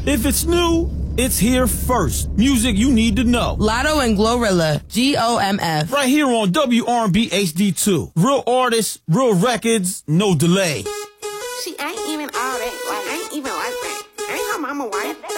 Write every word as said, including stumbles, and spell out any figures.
If it's new, it's here first. Music you need to know. Lotto and Glorilla, G O M F. Right here on W R and B H D two. Real artists, real records, no delay. She ain't even all that. Like, ain't even like that. Ain't her mama wife.